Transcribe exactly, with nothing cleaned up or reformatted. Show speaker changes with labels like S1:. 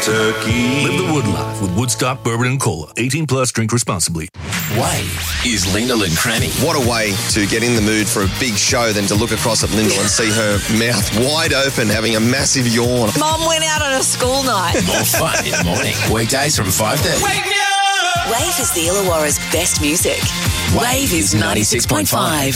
S1: Kentucky.
S2: Live the Wood life with Woodstock Bourbon and Cola. eighteen plus, drink responsibly.
S3: Wave is Lyndall and Cranny.
S4: What a way to get in the mood for a big show than to look across at Lyndall and see her mouth wide open, having a massive yawn.
S5: Mum went out on a school night.
S3: More fun in the morning. Weekdays from five thirty.
S5: Wake me up! Wave is the Illawarra's best music. Wave is ninety-six point five.